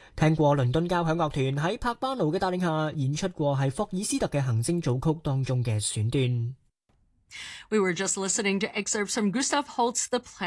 聽過倫敦交響樂團喺柏巴奴嘅帶領下演出過係霍爾斯特嘅行星組曲當中嘅選段。 We were just listening to excerpts from Gustav Holst's The